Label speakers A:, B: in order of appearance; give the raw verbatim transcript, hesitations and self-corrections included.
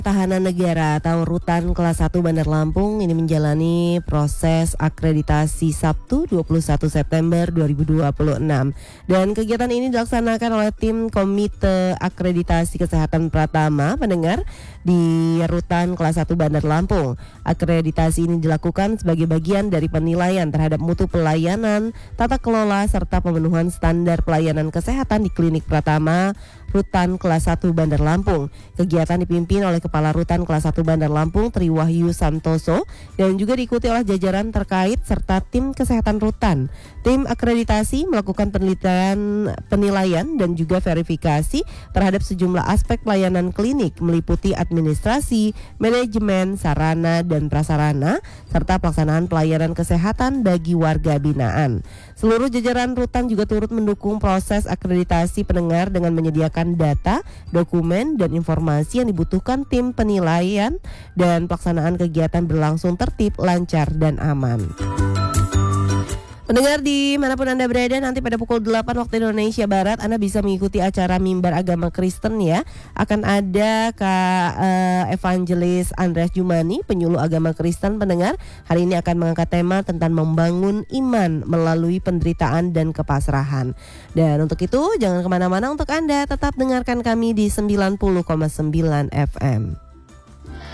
A: Tahanan Negara atau Rutan Kelas satu Bandar Lampung ini menjalani proses akreditasi Sabtu dua puluh satu September dua ribu dua puluh enam. Dan kegiatan ini dilaksanakan oleh tim Komite Akreditasi Kesehatan Pratama pendengar di Rutan Kelas satu Bandar Lampung. Akreditasi ini dilakukan sebagai bagian dari penilaian terhadap mutu pelayanan, tata kelola serta pemenuhan standar pelayanan kesehatan di Klinik Pratama Rutan Kelas satu Bandar Lampung. Kegiatan dipimpin oleh Kepala Rutan Kelas satu Bandar Lampung Tri Wahyu Santoso dan juga diikuti oleh jajaran terkait serta tim kesehatan rutan. Tim akreditasi melakukan penelitian, penilaian dan juga verifikasi terhadap sejumlah aspek pelayanan klinik meliputi administrasi, manajemen, sarana dan prasarana serta pelaksanaan pelayanan kesehatan bagi warga binaan. Seluruh jajaran rutan juga turut mendukung proses akreditasi pendengar dengan menyediakan data, dokumen, dan informasi yang dibutuhkan tim penilaian dan pelaksanaan kegiatan berlangsung tertib, lancar, dan aman. Pendengar dimanapun Anda berada, nanti pada pukul delapan waktu Indonesia Barat Anda bisa mengikuti acara Mimbar Agama Kristen ya. Akan ada Kak uh, Evangelis Andreas Jumani, penyuluh agama Kristen pendengar. Hari ini akan mengangkat tema tentang membangun iman melalui penderitaan dan kepasrahan. Dan untuk itu jangan kemana-mana, untuk Anda tetap dengarkan kami di sembilan puluh koma sembilan F M.